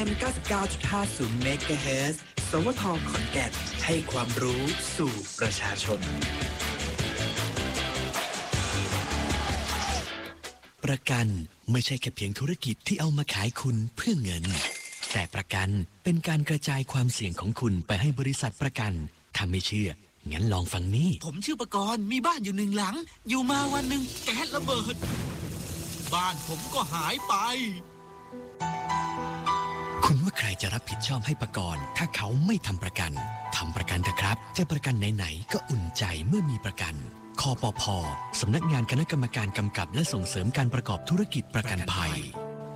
FM 99.50 MHz สวท.ขอนแก่นให้ความรู้สู่ประชาชนประกันไม่ใช่แค่เพียงธุรกิจที่เอามาขายคุณเพื่อเงินแต่ประกันเป็นการกระจายความเสี่ยงของคุณไปให้บริษัทประกันถ้าไม่เชื่องั้นลองฟังนี่ผมชื่อประกรณ์มีบ้านอยู่1 หลังอยู่มาวันหนึ่งแก๊สระเบิดบ้านผมก็หายไปคุณว่าใครจะรับผิดชอบให้ประกรณ์ถ้าเขาไม่ทำประกันทำประกันเถอะครับจะประกันไหนๆก็อุ่นใจเมื่อมีประกันคปภ.สำนักงานคณะกรรมการกำกับและส่งเสริมการประกอบธุรกิจประกันภัย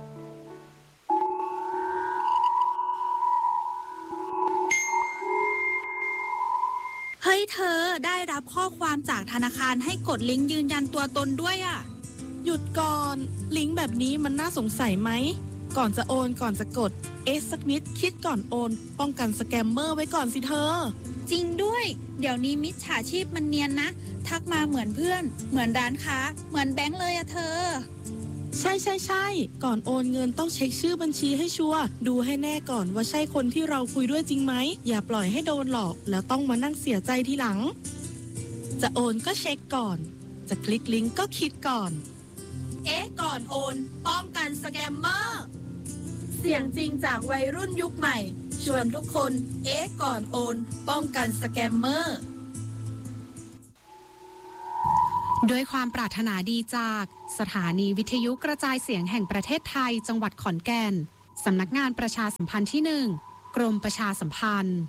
เฮ้ยเธอได้รับข้อความจากธนาคารให้กดลิงก์ยืนยันตัวตนด้วยอ่ะหยุดก่อนลิงก์แบบนี้มันน่าสงสัยไหมก่อนจะโอนก่อนจะกดสักนิดคิดก่อนโอนป้องกันสแกมเมอร์ไว้ก่อนสิเธอจริงด้วยเดี๋ยวนี้มิจฉาชีพมันเนียนนะทักมาเหมือนเพื่อนเหมือนร้านค้าเหมือนแบงค์เลยอะเธอใช่ก่อนโอนเงินต้องเช็คชื่อบัญชีให้ชัวร์ดูให้แน่ก่อนว่าใช่คนที่เราคุยด้วยจริงไหมอย่าปล่อยให้โดนหลอกแล้วต้องมานั่งเสียใจทีหลังจะโอนก็เช็คก่อนจะคลิกลิงก์ก็คิดก่อนก่อนโอนป้องกันสแกมเมอร์เสียงจริงจากวัยรุ่นยุคใหม่ชวนทุกคนก่อนโอนป้องกันสแกมเมอร์ด้วยความปรารถนาดีจากสถานีวิทยุกระจายเสียงแห่งประเทศไทยจังหวัดขอนแก่นสำนักงานประชาสัมพันธ์ที่ 1กรมประชาสัมพันธ์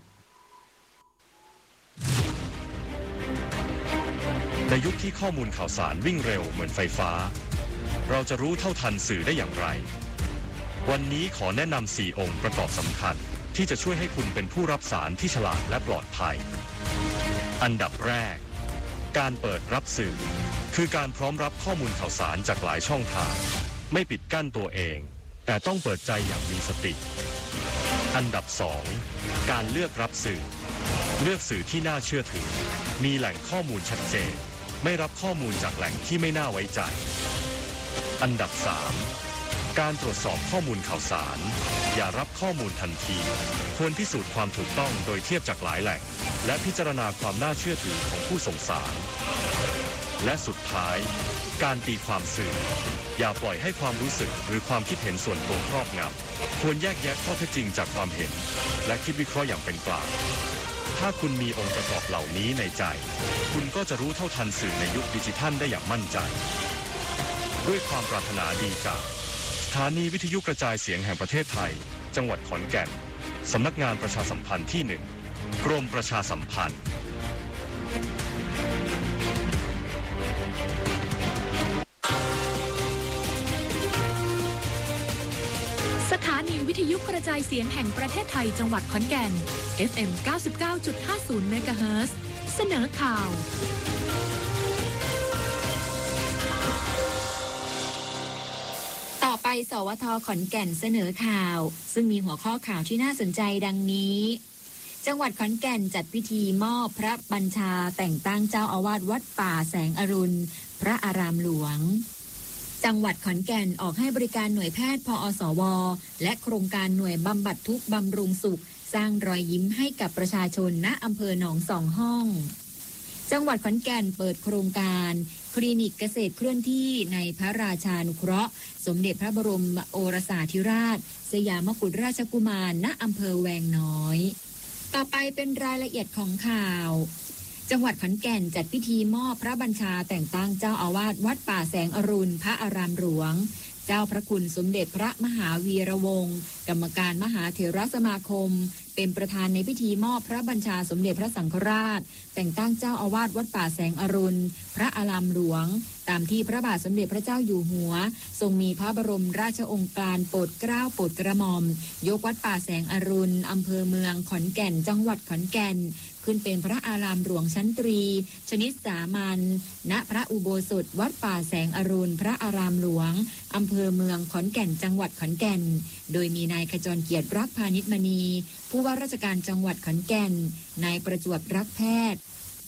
ในยุคที่ข้อมูลข่าวสารวิ่งเร็วเหมือนไฟฟ้าเราจะรู้เท่าทันสื่อได้อย่างไรวันนี้ขอแนะนำ4 องค์ประกอบสำคัญที่จะช่วยให้คุณเป็นผู้รับสารที่ฉลาดและปลอดภัยอันดับแรกการเปิดรับสื่อคือการพร้อมรับข้อมูลข่าวสารจากหลายช่องทางไม่ปิดกั้นตัวเองแต่ต้องเปิดใจอย่างมีสติอันดับ2การเลือกรับสื่อเลือกสื่อที่น่าเชื่อถือมีแหล่งข้อมูลชัดเจนไม่รับข้อมูลจากแหล่งที่ไม่น่าไว้ใจอันดับ3การตรวจสอบข้อมูลข่าวสารอย่ารับข้อมูลทันทีควรพิสูจน์ความถูกต้องโดยเทียบจากหลายแหล่งและพิจารณาความน่าเชื่อถือของผู้ส่งสารและสุดท้ายการตีความสื่ออย่าปล่อยให้ความรู้สึกหรือความคิดเห็นส่วนตัวครอบงำควรแยกแยะข้อเท็จจริงจากความเห็นและคิดวิเคราะห์อย่างเป็นกลางถ้าคุณมีองค์ประกอบเหล่านี้ในใจคุณก็จะรู้เท่าทันสื่อในยุคดิจิทัลได้อย่างมั่นใจด้วยความปรารถนาดีจากสถานีวิทยุกระจายเสียงแห่งประเทศไทยจังหวัดขอนแก่นสำนักงานประชาสัมพันธ์ที่ 1กรมประชาสัมพันธ์สถานีวิทยุกระจายเสียงแห่งประเทศไทยจังหวัดขอนแก่น FM 99.50 MHz เสนอข่าวต่อไปสวท.ขอนแก่นเสนอข่าวซึ่งมีหัวข้อข่าวที่น่าสนใจดังนี้จังหวัดขอนแก่นจัดพิธีมอบพระบัญชาแต่งตั้งเจ้าอาวาสวัดป่าแสงอรุณพระอารามหลวงจังหวัดขอนแก่นออกให้บริการหน่วยแพทย์พอสวและโครงการหน่วยบำบัดทุกข์บำรุงสุขสร้างรอยยิ้มให้กับประชาชนณอำเภอหนองสองห้องจังหวัดขอนแก่นเปิดโครงการคลินิกเกษตรเคลื่อนที่ในพระราชานุเคราะห์สมเด็จพระบรมโอรสาธิราชสยามกุฎราชกุมารณอำเภอแวงน้อยต่อไปเป็นรายละเอียดของข่าวจังหวัดขอนแก่นจัดพิธีมอบพระบัญชาแต่งตั้งเจ้าอาวาสวัดป่าแสงอรุณพระอารามหลวงเจ้าพระคุณสมเด็จพระมหาวีระวงศ์กรรมการมหาเถรสมาคมเป็นประธานในพิธีมอบพระบัญชาสมเด็จพระสังฆราชแต่งตั้งเจ้าอาวาสวัดป่าแสงอรุณพระอารามหลวงตามที่พระบาทสมเด็จพระเจ้าอยู่หัวทรงมีพระบรมราชโองการโปรดเกล้าโปรดกระหม่อมยกวัดป่าแสงอรุณอำเภอเมืองขอนแก่นจังหวัดขอนแก่นขึ้นเป็นพระอารามหลวงชั้นตรีชนิดสามัญณพระอุโบสถวัดป่าแสงอรุณพระอารามหลวงอำเภอเมืองขอนแก่นจังหวัดขอนแก่นโดยมีนายขจรเกียรติรักพานิชมณีผู้ว่าราชการจังหวัดขอนแก่นนายประจวบรักแพทย์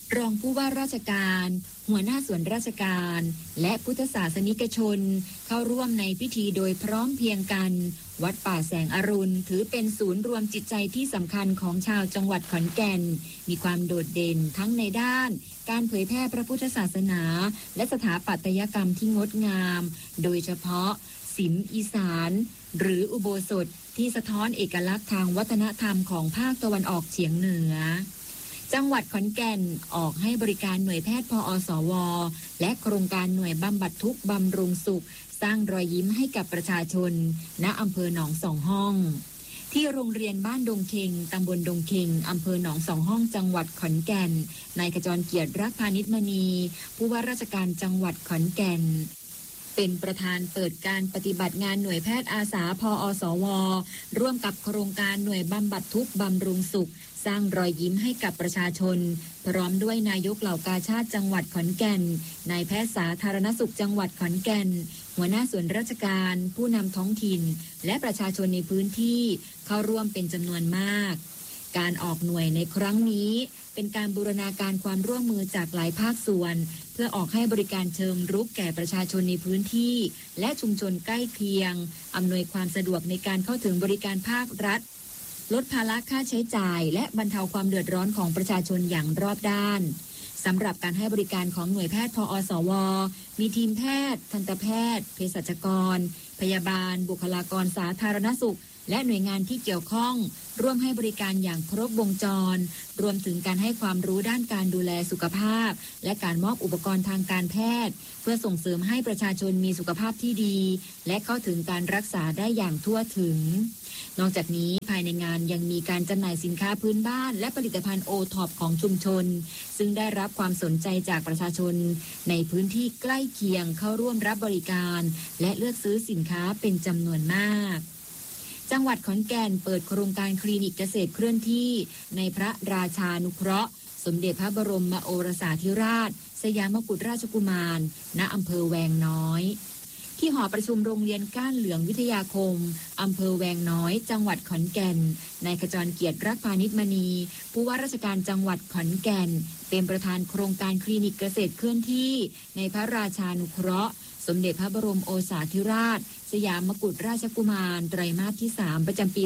รองผู้ว่าราชการหัวหน้าส่วนราชการและพุทธศาสนิกชนเข้าร่วมในพิธีโดยพร้อมเพรียงกันวัดป่าแสงอรุณถือเป็นศูนย์รวมจิตใจที่สำคัญของชาวจังหวัดขอนแก่นมีความโดดเด่นทั้งในด้านการเผยแพร่พระพุทธศาสนาและสถาปัตยกรรมที่งดงามโดยเฉพาะศิลป์อีสานหรืออุโบสถที่สะท้อนเอกลักษณ์ทางวัฒนธรรมของภาคตะวันออกเฉียงเหนือจังหวัดขอนแก่นออกให้บริการหน่วยแพทย์พอสวและโครงการหน่วยบำบัดทุกข์บำรุงสุขสร้างรอยยิ้มให้กับประชาชนณอำเภอหนองสองห้องที่โรงเรียนบ้านดงเค็งตำบลดงเค็งอำเภอหนองสองห้องจังหวัดขอนแก่นนายขจรเกียรติรักพานิชมณีผู้ว่าราชการจังหวัดขอนแก่นเป็นประธานเปิดการปฏิบัติงานหน่วยแพทย์อาสาพอสวร่วมกับโครงการหน่วยบำบัดทุกข์บำรุงสุขสร้างรอยยิ้มให้กับประชาชนพร้อมด้วยนายกเหล่ากาชาดจังหวัดขอนแก่นนายแพทย์สาธารณสุขจังหวัดขอนแก่นหัวหน้าส่วนราชการผู้นำท้องถิ่นและประชาชนในพื้นที่เข้าร่วมเป็นจำนวนมากการออกหน่วยในครั้งนี้เป็นการบูรณาการความร่วมมือจากหลายภาคส่วนเพื่อออกให้บริการเชิงรุกแก่ประชาชนในพื้นที่และชุมชนใกล้เคียงอำนวยความสะดวกในการเข้าถึงบริการภาครัฐลดภาระค่าใช้จ่ายและบรรเทาความเดือดร้อนของประชาชนอย่างรอบด้านสำหรับการให้บริการของหน่วยแพทย์พอสวมีทีมแพทย์ทันตแพทย์เภสัชกรพยาบาลบุคลากรสาธารณสุขและหน่วยงานที่เกี่ยวข้องร่วมให้บริการอย่างครบวงจรรวมถึงการให้ความรู้ด้านการดูแลสุขภาพและการมอบอุปกรณ์ทางการแพทย์เพื่อส่งเสริมให้ประชาชนมีสุขภาพที่ดีและเข้าถึงการรักษาได้อย่างทั่วถึงนอกจากนี้ภายในงานยังมีการจำหน่ายสินค้าพื้นบ้านและผลิตภัณฑ์โอท็อปของชุมชนซึ่งได้รับความสนใจจากประชาชนในพื้นที่ใกล้เคียงเข้าร่วมรับบริการและเลือกซื้อสินค้าเป็นจำนวนมากจังหวัดขอนแก่นเปิดโครงการคลินิกเกษตรเคลื่อนที่ในพระราชานุเคราะห์สมเด็จพระบรมโอรสาธิราชสยามกุฎราชกุมารณอำเภอแวงน้อยที่หอประชุมโรงเรียนก้านเหลืองวิทยาคมอำเภอแวงน้อยจังหวัดขอนแก่นนายขจรเกียรติรักพานิชมณีผู้ว่าราชการจังหวัดขอนแก่นเป็นประธานโครงการคลินิกเกษตรเคลื่อนที่ในพระราชานุเคราะห์สมเด็จพระบรมโอรสาธิราชสยามกุฎราชกุมารไตรมาสที่ 3 ประจำปี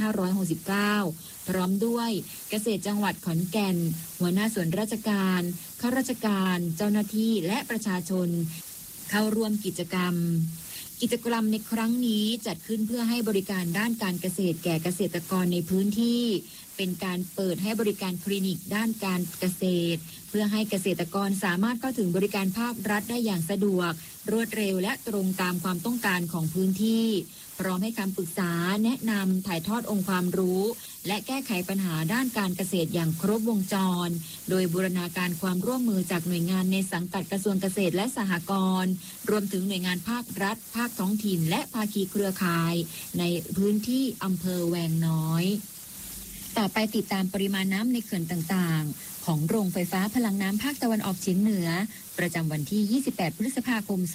2569 พร้อมด้วยเกษตรจังหวัดขอนแก่นหัวหน้าส่วนราชการข้าราชการเจ้าหน้าที่และประชาชนเข้าร่วมกิจกรรมในครั้งนี้จัดขึ้นเพื่อให้บริการด้านการเกษตรแก่เกษตรกรในพื้นที่เป็นการเปิดให้บริการคลินิกด้านการเกษตรเพื่อให้เกษตรกรสามารถเข้าถึงบริการภาครัฐได้อย่างสะดวกรวดเร็วและตรงตามความต้องการของพื้นที่พร้อมให้คำปรึกษาแนะนำถ่ายทอดองค์ความรู้และแก้ไขปัญหาด้านการเกษตรอย่างครบวงจรโดยบูรณาการความร่วมมือจากหน่วยงานในสังกัดกระทรวงเกษตรและสหกรณ์รวมถึงหน่วยงานภาครัฐภาคท้องถิ่นและภาคีเครือข่ายในพื้นที่อำเภอแวงน้อยต่อไปติดตามปริมาณน้ำในเขื่อนต่างๆของโรงไฟฟ้าพลังน้ำภาคตะวันออกเฉียงเหนือประจำวันที่ 28 พฤษภาคม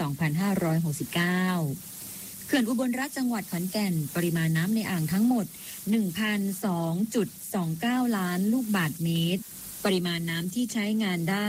2569 เขื่อนอุบลราชจังหวัดขอนแก่นปริมาณน้ำในอ่างทั้งหมด 1,002.29 ล้านลูกบาศก์เมตรปริมาณน้ำที่ใช้งานได้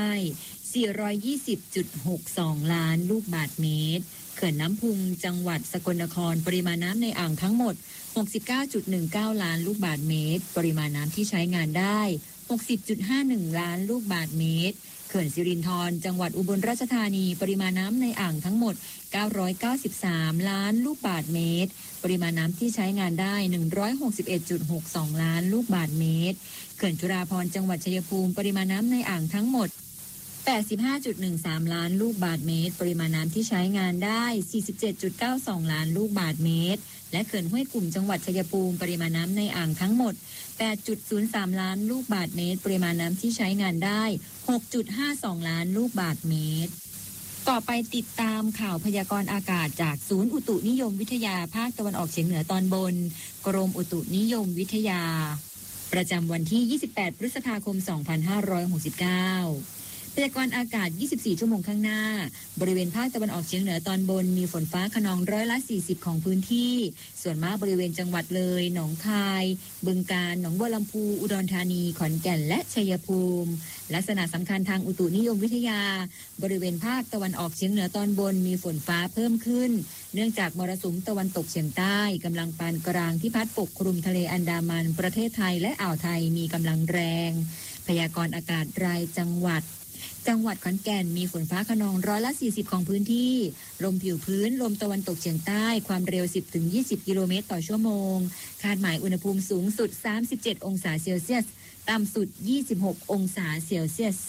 420.62 ล้านลูกบาศก์เมตรเขื่อนน้ำพุงจังหวัดสกลนครปริมาณน้ำในอ่างทั้งหมด 69.19 ล้านลูกบาศก์เมตรปริมาณน้ำที่ใช้งานได้ 60.51 ล้านลูกบาศก์เมตรเขื่อนสิรินธรจังหวัดอุบลราชธานีปริมาณน้ำในอ่างทั้งหมด 993 ล้านลูกบาศก์เมตรปริมาณน้ำที่ใช้งานได้ 161.62 ล้านลูกบาศก์เมตรเขื่อนจุฬาภรณ์จังหวัดชัยภูมิปริมาณน้ำในอ่างทั้งหมด 85.13 ล้านลูกบาศก์เมตรปริมาณน้ำที่ใช้งานได้ 47.92 ล้านลูกบาศก์เมตรและเขื่อนห้วยกลุ่มจังหวัดชัยภูมิปริมาณน้ำในอ่างทั้งหมด 8.03 ล้านลูกบาศก์เมตรปริมาณน้ำที่ใช้งานได้ 6.52 ล้านลูกบาศก์เมตรต่อไปติดตามข่าวพยากรณ์อากาศจากศูนย์อุตุนิยมวิทยาภาคตะวันออกเฉียงเหนือตอนบนกรมอุตุนิยมวิทยาประจำวันที่ 28 พฤษภาคม 2569 พยากรณ์อากาศ 24 ชั่วโมงข้างหน้าบริเวณภาคตะวันออกเฉียงเหนือตอนบนมีฝนฟ้าคะนอง40%ของพื้นที่ส่วนมากบริเวณจังหวัดเลยหนองคายบึงกาฬหนองบัวลำพูอุดรธานีขอนแก่นและชัยภูมิลักษณะสำคัญทางอุตุนิยมวิทยาบริเวณภาคตะวันออกเฉียงเหนือตอนบนมีฝนฟ้าเพิ่มขึ้นเนื่องจากมรสุมตะวันตกเฉียงใต้กำลังปานกลางที่พัดปกคลุมทะเลอันดามันประเทศไทยและอ่าวไทยมีกำลังแรงพยากรณ์อากาศรายจังหวัดขอนแก่นมีฝนฟ้าคะนอง40%ของพื้นที่ลมผิวพื้นลมตะวันตกเฉียงใต้ความเร็ว 10-20 กิโลเมตรต่อชั่วโมงคาดหมายอุณหภูมิสูงสุด37องศาเซลเซียสต่ำสุด26องศาเซลเซียส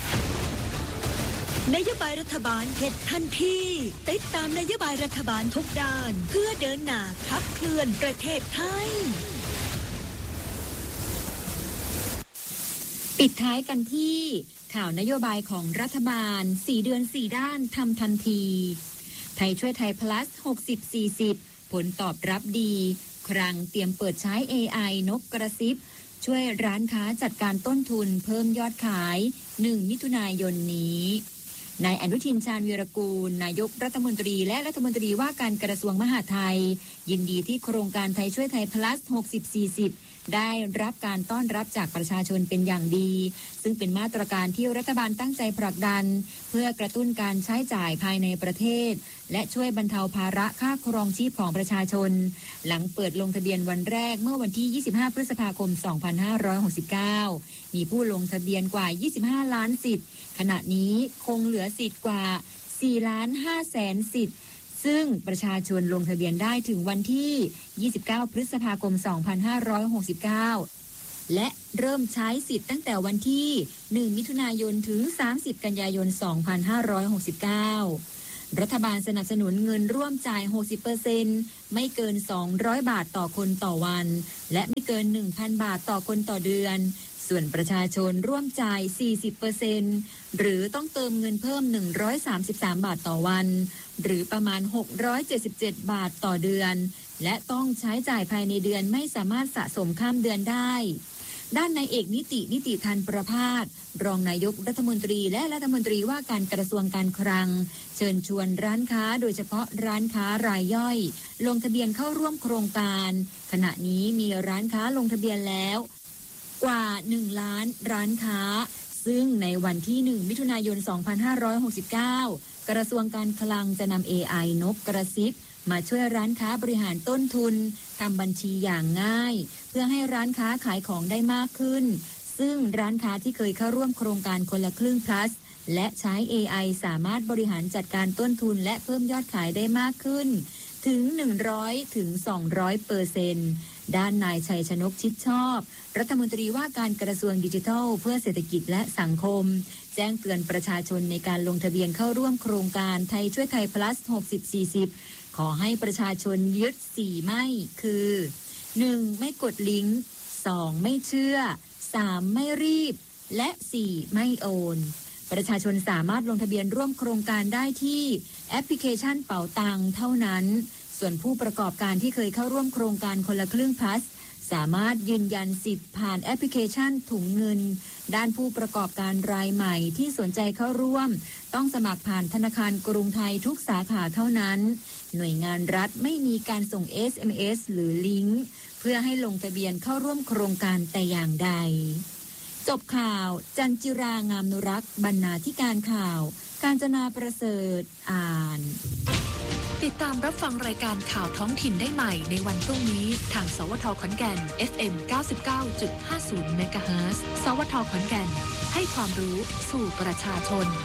นโยบายรัฐบาลเห็ดทันทีติดตามนโยบายรัฐบาลทุกด้านเพื่อเดินหน้าขับเคลื่อนประเทศไทยปิดท้ายกันที่ข่าวนโยบายของรัฐบาล4เดือน4ด้านทำทันทีไทยช่วยไทย plus 60-40 ผลตอบรับดีครั้งเตรียมเปิดใช้ AI นกกระซิบช่วยร้านค้าจัดการต้นทุนเพิ่มยอดขาย1มิถุนายนนี้นายอนุทินชาญวีรกูลนายกรัฐมนตรีและรัฐมนตรีว่าการกระทรวงมหาดไทยยินดีที่โครงการไทยช่วยไทย plus 60-40 ได้รับการต้อนรับจากประชาชนเป็นอย่างดีซึ่งเป็นมาตรการที่รัฐบาลตั้งใจผลักดันเพื่อกระตุ้นการใช้จ่ายภายในประเทศและช่วยบรรเทาภาระค่าครองชีพของประชาชนหลังเปิดลงทะเบียนวันแรกเมื่อวันที่25พฤษภาคม2569มีผู้ลงทะเบียนกว่า25ล้านสิทธิ์ขณะนี้คงเหลือสิทธิ์กว่า4,500,000 สิทธิ์ซึ่งประชาชนลงทะเบียนได้ถึงวันที่29พฤษภาคม2569และเริ่มใช้สิทธิ์ตั้งแต่วันที่1มิถุนายนถึง30กันยายน2569รัฐบาลสนับสนุนเงินร่วมจ่าย 60% ไม่เกิน200บาทต่อคนต่อวันและไม่เกิน 1,000 บาทต่อคนต่อเดือนส่วนประชาชนร่วมจ่าย 40% หรือต้องเติมเงินเพิ่ม133บาทต่อวันหรือประมาณ677บาทต่อเดือนและต้องใช้จ่ายภายในเดือนไม่สามารถสะสมข้ามเดือนได้ด้านนายเอกนิติธันประภาสรองนายกรัฐมนตรีและรัฐมนตรีว่าการกระทรวงการคลังเชิญชวนร้านค้าโดยเฉพาะร้านค้ารายย่อยลงทะเบียนเข้าร่วมโครงการขณะนี้มีร้านค้าลงทะเบียนแล้วกว่า1ล้านร้านค้าซึ่งในวันที่1มิถุนายน2569กระทรวงการคลังจะนำ AI นกกระซิบมาช่วยร้านค้าบริหารต้นทุนทำบัญชีอย่างง่ายเพื่อให้ร้านค้าขายของได้มากขึ้นซึ่งร้านค้าที่เคยเข้าร่วมโครงการคนละครึ่ง plus และใช้ AI สามารถบริหารจัดการต้นทุนและเพิ่มยอดขายได้มากขึ้นถึง 100-200% ด้านนายชัยชนกชิดชอบรัฐมนตรีว่าการกระทรวงดิจิทัลเพื่อเศรษฐกิจและสังคมแจ้งเตือนประชาชนในการลงทะเบียนเข้าร่วมโครงการไทยช่วยไทย plus 60-40 ขอให้ประชาชนยึด4ไม่คือ 1. ไม่กดลิงก์ 2. ไม่เชื่อ 3. ไม่รีบและ 4. ไม่โอนประชาชนสามารถลงทะเบียนร่วมโครงการได้ที่แอปพลิเคชันเป๋าตังเท่านั้นส่วนผู้ประกอบการที่เคยเข้าร่วมโครงการคนละครึ่ง plus สามารถยืนยันสิทธิ์ผ่านแอปพลิเคชันถุงเงินด้านผู้ประกอบการรายใหม่ที่สนใจเข้าร่วมต้องสมัครผ่านธนาคารกรุงไทยทุกสาขาเท่านั้นหน่วยงานรัฐไม่มีการส่ง SMS หรือลิงก์เพื่อให้ลงทะเบียนเข้าร่วมโครงการแต่อย่างใดจบข่าวจันจิรางามนุรักษ์บรรณาธิการข่าวกาญจนาประเสริฐอ่านติดตามรับฟังรายการข่าวท้องถิ่นได้ใหม่ในวันพรุ่งนี้ทางสวทขอนแก่น FM 99.50 เมกะเฮิรตซ์สวทขอนแก่นให้ความรู้สู่ประชาชน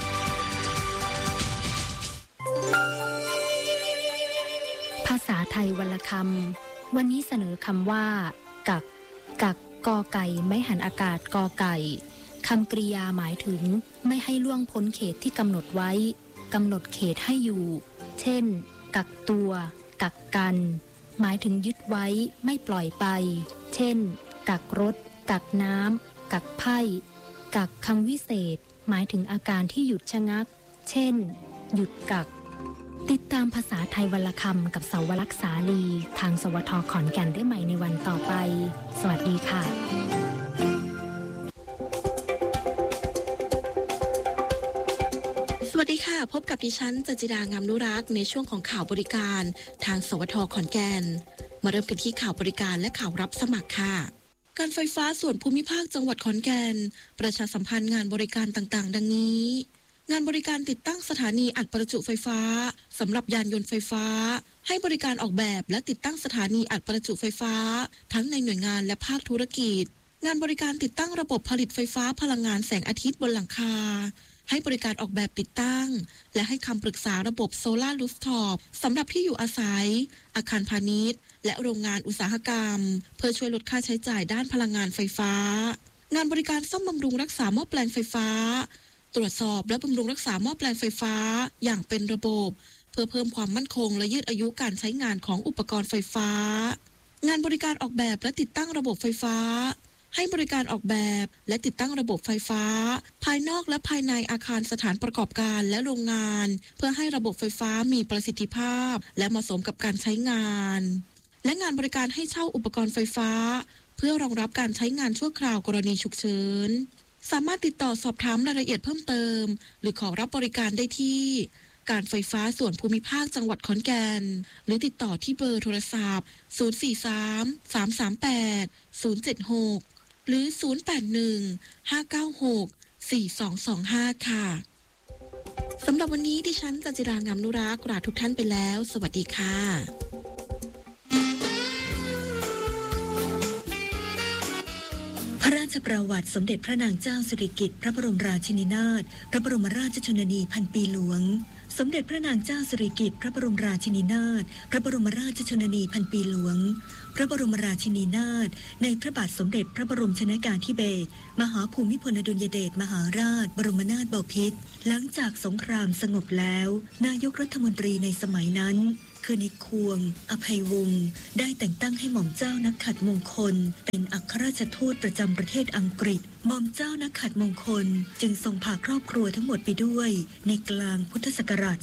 ภาษาไทยวรรณคำวันนี้เสนอคำว่ากักกอไก่ไม่หันอากาศกอไก่คำกริยาหมายถึงไม่ให้ล่วงพ้นเขตที่กำหนดไว้กำหนดเขตให้อยู่เช่นกักตัวกักกันหมายถึงยึดไว้ไม่ปล่อยไปเช่นกักรถกักน้ำกักไพ่กักคำวิเศษหมายถึงอาการที่หยุดชะงักเช่นหยุดกักติดตามภาษาไทยวรรณคำกับเสาวลักษณ์สาลีทางสวทขอนแก่นได้ใหม่ในวันต่อไปสวัสดีค่ะพบกับดิฉันจันจิรางามนุรักษ์ในช่วงของข่าวบริการทางสวทขอนแก่นมาเริ่มกันที่ข่าวบริการและข่าวรับสมัครค่ะการไฟฟ้าส่วนภูมิภาคจังหวัดขอนแก่นประชาสัมพันธ์งานบริการต่างๆ ดังนี้งานบริการติดตั้งสถานีอัดประจุไฟฟ้าสำหรับยานยนต์ไฟฟ้าให้บริการออกแบบและติดตั้งสถานีอัดประจุไฟฟ้าทั้งในหน่วยงานและภาคธุรกิจงานบริการติดตั้งระบบผลิตไฟฟ้าพลังงานแสงอาทิตย์บนหลังคาให้บริการออกแบบติดตั้งและให้คำปรึกษาระบบโซลาร์รูฟท็อปสำหรับที่อยู่อาศัยอาคารพาณิชย์และโรงงานอุตสาหกรรมเพื่อช่วยลดค่าใช้จ่ายด้านพลังงานไฟฟ้างานบริการซ่อมบำรุงรักษาหม้อแปลงไฟฟ้าตรวจสอบและบำรุงรักษาหม้อแปลงไฟฟ้าอย่างเป็นระบบเพื่อเพิ่มความมั่นคงและยืดอายุการใช้งานของอุปกรณ์ไฟฟ้างานบริการออกแบบและติดตั้งระบบไฟฟ้าให้บริการออกแบบและติดตั้งระบบไฟฟ้าภายนอกและภายในอาคารสถานประกอบการและโรงงานเพื่อให้ระบบไฟฟ้ามีประสิทธิภาพและเหมาะสมกับการใช้งานและงานบริการให้เช่าอุปกรณ์ไฟฟ้าเพื่อรองรับการใช้งานชั่วคราวกรณีฉุกเฉินสามารถติดต่อสอบถามรายละเอียดเพิ่มเติมหรือขอรับบริการได้ที่การไฟฟ้าส่วนภูมิภาคจังหวัดขอนแก่นหรือติดต่อที่เบอร์โทรศัพท์043-338-076หรือ081-596-4225ค่ะสำหรับวันนี้ดิฉันจันจิรางามนุรักษ์ลาทุกท่านไปแล้วสวัสดีค่ะพระราชประวัติสมเด็จพระนางเจ้าสิริกิติ์พระบรมราชินีนาถพระบรมราชชนนีพันปีหลวงสมเด็จพระนางเจ้าสิริกิติ์พระบรมราชินีนาถพระบรมราชชนนีพันปีหลวงพระบรมราชินีนาถในพระบาทสมเด็จพระบรมชนกาธิเบศรมหาภูมิพลอดุลยเดชมหาราชบรมนาถบพิตรหลังจากสงครามสงบแล้วนายกรัฐมนตรีในสมัยนั้นคือในควงอภัยวงศ์ได้แต่งตั้งให้หม่อมเจ้านักขัตมงคลเป็นอัครราชทูตประจำประเทศอังกฤษหม่อมเจ้านักขัตมงคลจึงทรงพาครอบครัวทั้งหมดไปด้วยในกลางพุทธศักราช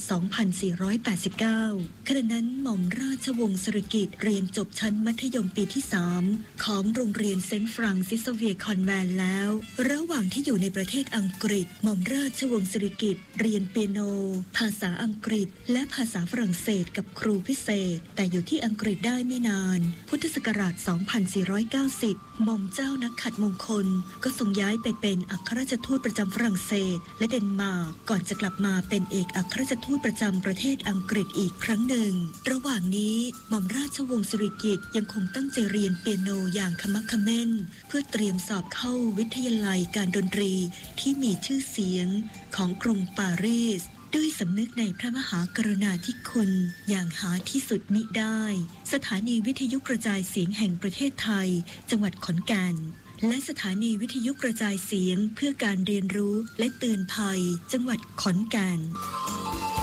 2489 ขณะนั้นหม่อมราชวงศ์สิริกิติ์เรียนจบชั้นมัธยมปีที่ 3 ของโรงเรียนเซนต์ฟรังซิสเวียร์คอนแวนต์แล้วระหว่างที่อยู่ในประเทศอังกฤษหม่อมราชวงศ์สิริกิติ์เรียนเปียโนภาษาอังกฤษและภาษาฝรั่งเศสกับครูพิเศษแต่อยู่ที่อังกฤษได้ไม่นานพุทธศักราช 2490 หม่อมเจ้านักขัตมงคลก็ทรงย้ายไปเป็นอัครราชทูตประจำฝรั่งเศสและเดนมาร์กก่อนจะกลับมาเป็นเอกอัครราชทูตประจำประเทศอังกฤษอีกครั้งหนึ่งระหว่างนี้หม่อมราชวงศ์สิริกิติ์ยังคงตั้งใจเรียนเปียโนอย่างขมักเขม้นเพื่อเตรียมสอบเข้าวิทยาลัยการดนตรีที่มีชื่อเสียงของกรุงปารีสด้วยสำนึกในพระมหากรุณาธิคุณอย่างหาที่สุดมิได้สถานีวิทยุกระจายเสียงแห่งประเทศไทยจังหวัดขอนแก่นและสถานีวิทยุกระจายเสียงเพื่อการเรียนรู้และเตือนภัยจังหวัดขอนแก่น